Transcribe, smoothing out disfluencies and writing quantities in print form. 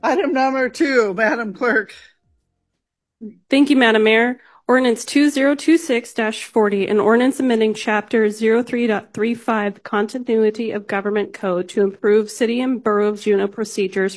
Item number 2, Madam Clerk. Thank you, Madam Mayor. Ordinance 2026-40, an ordinance amending Chapter 03.35 Continuity of Government Code to improve City and Borough of Juneau procedures